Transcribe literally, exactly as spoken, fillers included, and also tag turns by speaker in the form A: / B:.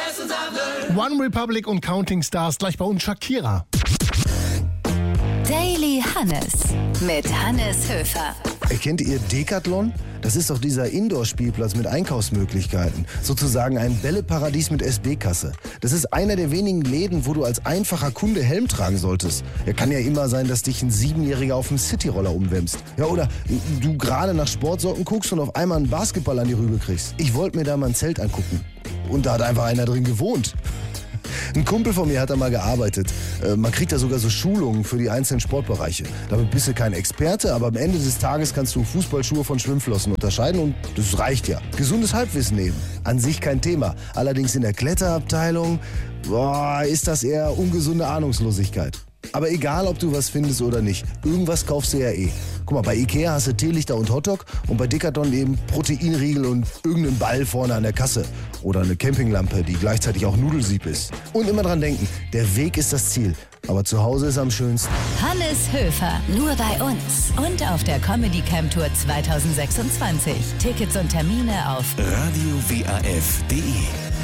A: One Republic und Counting Stars, gleich bei uns Shakira.
B: Daily Hannes mit Hannes Höfer.
C: Kennt ihr Decathlon? Das ist doch dieser Indoor-Spielplatz mit Einkaufsmöglichkeiten. Sozusagen ein Bälleparadies mit S B-Kasse. Das ist einer der wenigen Läden, wo du als einfacher Kunde Helm tragen solltest. Ja, kann ja immer sein, dass dich ein Siebenjähriger auf dem Cityroller umwämst. Ja, oder du gerade nach Sportsocken guckst und auf einmal einen Basketball an die Rübe kriegst. Ich wollte mir da mal ein Zelt angucken. Und da hat einfach einer drin gewohnt. Ein Kumpel von mir hat da mal gearbeitet. Äh, man kriegt da sogar so Schulungen für die einzelnen Sportbereiche. Damit bist du kein Experte, aber am Ende des Tages kannst du Fußballschuhe von Schwimmflossen unterscheiden und das reicht ja. Gesundes Halbwissen eben. An sich kein Thema. Allerdings in der Kletterabteilung, boah, ist das eher ungesunde Ahnungslosigkeit. Aber egal, ob du was findest oder nicht, irgendwas kaufst du ja eh. Guck mal, bei Ikea hast du Teelichter und Hotdog und bei Decathlon eben Proteinriegel und irgendeinen Ball vorne an der Kasse. Oder eine Campinglampe, die gleichzeitig auch Nudelsieb ist. Und immer dran denken, der Weg ist das Ziel, aber zu Hause ist am schönsten.
B: Hannes Höfer, nur bei uns und auf der Comedy Camp Tour zwanzig sechsundzwanzig. Tickets und Termine auf
D: radio w a f punkt d e.